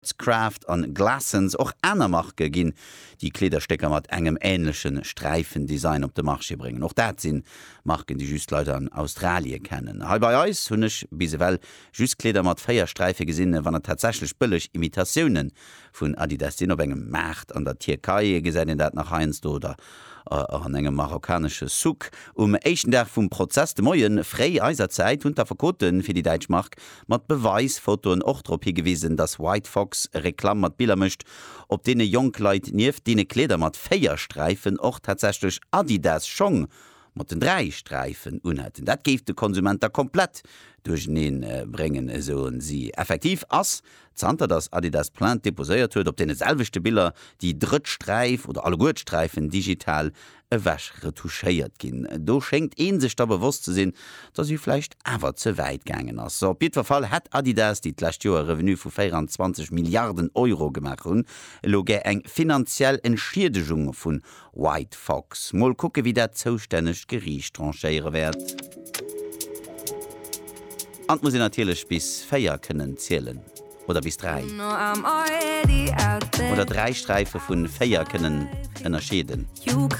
Craft an Glassens och aner Marke ginn, die Klederstecker mat engem ähnlichen Streifendesign op de Marche bringen. Och dat sinn Marken die just Leute an Australien kennen. Hal bei eus hunnech bisewell just Kleder mat Feierstreife gesinne, wann tatsächlich bëllech Imitationen vun Adidas sinn op engem Markt an der Türkei gesinn dat nach Heinz oder an engem marokkanesche Suk. Echen der vum Prozess de Moien frei Eiserzeit hun der Verkoten fir die Deitschmark mat Beweisfotoen Ochtropie gewiesen, dass White Fox Reklam mat Bilder mischt, op dee Jongkleit nief dee Kleder mat Feierstreifen och tatsächlich Adidas schon mat den 3 Streifen unhätten. Dat geft de Konsumenter komplett durch den bringen so sie effektiv ass zanter das Adidas Plant deposéiert huet op den selvichte Bilder die Drittstreif oder alle Gurtstreifen digital wäsch retouchéiert gin. Do schenkt sich da bewusst zu sinn, dass sie vielleicht awer zu weit gangen ass. So Peter Fall hat Adidas die Joer Revenu vu 24 Milliarden Euro gemacht hun loge eng finanziell Entschädigung vun White Fox. Moll gucke wie der zoustännech Gericht trancheiere werd. Und muss ich natürlich bis 4 können zählen. Oder bis 3. Oder 3 Streife von 4 können unterscheiden.